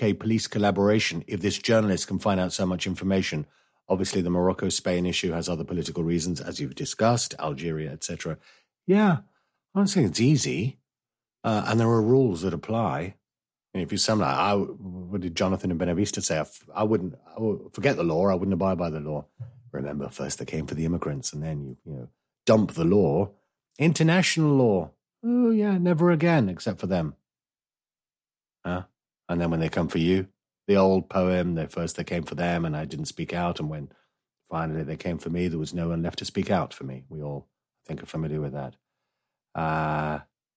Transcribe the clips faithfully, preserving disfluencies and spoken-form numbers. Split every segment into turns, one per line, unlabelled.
K police collaboration if this journalist can find out so much information. Obviously, the Morocco-Spain issue has other political reasons, as you've discussed, Algeria, et cetera. Yeah, I'm not saying it's easy, uh, and there are rules that apply. And if you sound like, I, what did Jonathan and Benavista say? I, I wouldn't I would forget the law. I wouldn't abide by the law. Remember, first they came for the immigrants, and then you, you know, dump the law. International law. Oh, yeah, never again, except for them. Huh? And then when they come for you, the old poem, they first they came for them and I didn't speak out. And when finally they came for me, there was no one left to speak out for me. We all, I think, are familiar with that. Uh,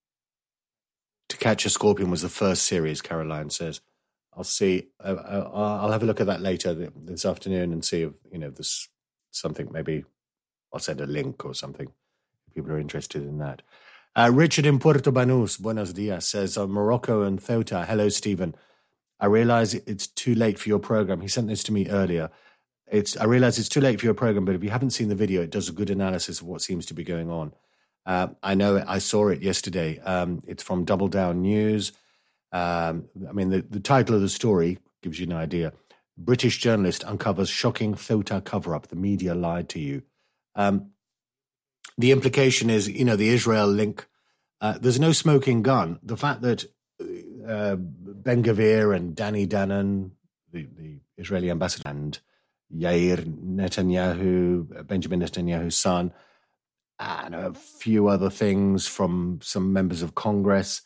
To Catch a Scorpion was the first series, Caroline says. I'll see. Uh, I'll have a look at that later this afternoon and see if, you know, there's something, maybe I'll send a link or something if people are interested in that. Uh, Richard in Puerto Banús, buenos dias, says, uh, Morocco and Ceuta. Hello, Stephen. I realize it's too late for your program. He sent this to me earlier. It's I realize it's too late for your program, but if you haven't seen the video, it does a good analysis of what seems to be going on. Uh, I know it, I saw it yesterday. Um, it's from Double Down News. Um, I mean, the, the title of the story gives you an idea. British journalist uncovers shocking Ceuta cover-up. The media lied to you. Um, the implication is, you know, the Israel link. Uh, there's no smoking gun. The fact that uh, Ben Gvir and Danny Danon, the, the Israeli ambassador, and Yair Netanyahu, Benjamin Netanyahu's son, and a few other things from some members of Congress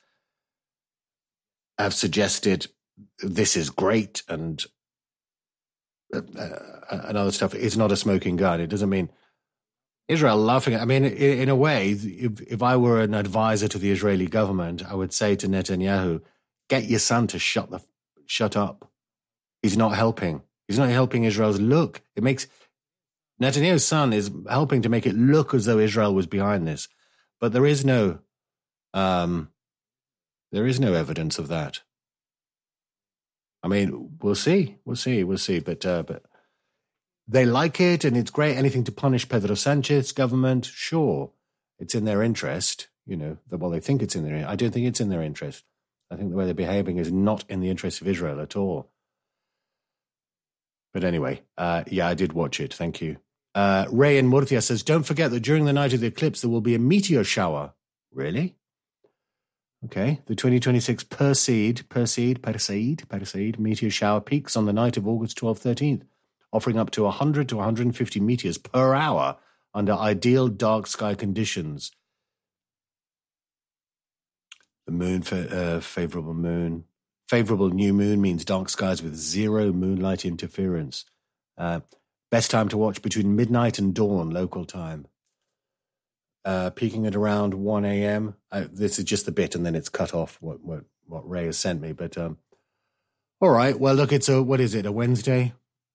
have suggested this is great and uh, uh, and other stuff. It's not a smoking gun. It doesn't mean Israel laughing at. I mean, in, in a way, if, if I were an advisor to the Israeli government, I would say to Netanyahu, get your son to shut the shut up. He's not helping. He's not helping Israel's look. It makes Netanyahu's son is helping to make it look as though Israel was behind this, but there is no, um, there is no evidence of that. I mean, we'll see, we'll see, we'll see. But uh, but they like it, and it's great. Anything to punish Pedro Sanchez's government, sure, it's in their interest. You know, well, they think it's in their. I don't think it's in their interest. I think the way they're behaving is not in the interest of Israel at all. But anyway, uh, yeah, I did watch it. Thank you. Uh, Ray in Murcia says, don't forget that during the night of the eclipse, there will be a meteor shower. Really? Okay. The twenty twenty-six Perseid, Perseid, Perseid, Perseid meteor shower peaks on the night of August twelfth, thirteenth, offering up to one hundred to one hundred fifty meteors per hour under ideal dark sky conditions. The moon, uh, favorable moon. Favorable new moon means dark skies with zero moonlight interference. Uh, best time to watch between midnight and dawn, local time. Uh, peaking at around one a.m. Uh, this is just the bit, and then it's cut off what what, what Ray has sent me. But um, all right, well, look, it's a what is it? A Wednesday?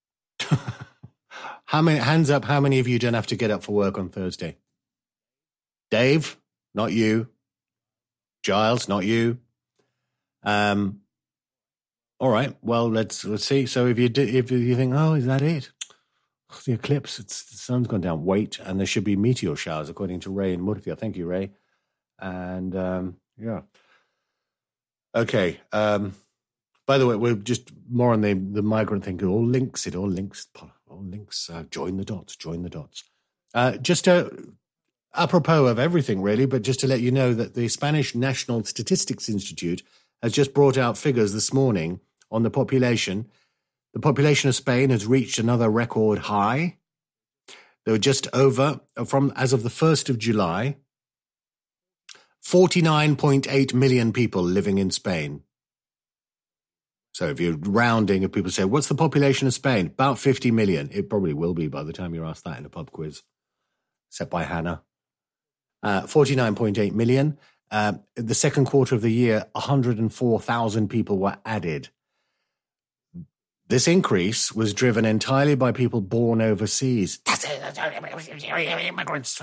How many hands up? How many of you don't have to get up for work on Thursday? Dave, not you. Giles, not you. Um. All right. Well, let's let's see. So if you do, if you think, oh, is that it? The eclipse. It's, the sun's gone down. Wait, and there should be meteor showers, according to Ray in Murcia. Thank you, Ray. And um, yeah. Okay. Um, by the way, we're just more on the the migrant thing. It all links. It all links. All links. Uh, join the dots. Join the dots. Uh, just uh, apropos of everything, really, but just to let you know that the Spanish National Statistics Institute has just brought out figures this morning on the population. The population of Spain has reached another record high. There were just over, from as of the first of July, forty-nine point eight million people living in Spain. So if you're rounding, if people say, what's the population of Spain? About fifty million. It probably will be by the time you're asked that in a pub quiz, set by Hannah. Uh, forty-nine point eight million. Uh, the second quarter of the year, one hundred four thousand people were added. This increase was driven entirely by people born overseas. Immigrants.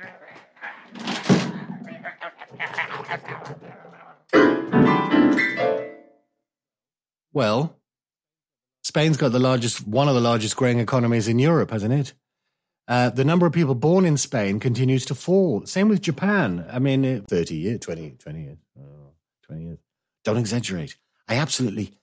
Well, Spain's got the largest, one of the largest growing economies in Europe, hasn't it? Uh, the number of people born in Spain continues to fall. Same with Japan. I mean, thirty years, twenty, twenty years, oh, twenty years. Don't exaggerate. I absolutely